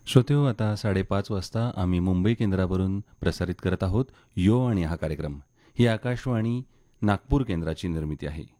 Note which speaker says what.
Speaker 1: श्रोतेहो, आता 5:30 वाजता आम्ही मुंबई केंद्रावरून प्रसारित करत आहोत यो आणि हा कार्यक्रम. ही आकाशवाणी नागपूर केंद्राची निर्मिती आहे.